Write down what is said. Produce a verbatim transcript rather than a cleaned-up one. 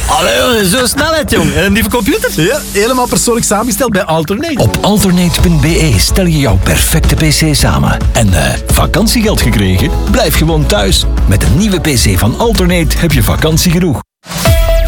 Allee, zo snelheid, jong. En die computer? Ja, helemaal persoonlijk samengesteld bij Alternate. Op alternate punt b e stel je jouw perfecte pc samen. En uh, vakantiegeld gekregen? Blijf gewoon thuis. Met een nieuwe pc van Alternate heb je vakantie genoeg.